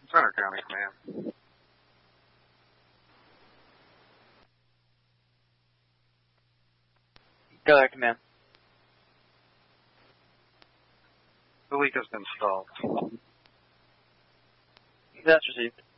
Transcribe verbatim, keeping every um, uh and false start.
Center County Command. Go there, Command. The leak has been stalled. That's received.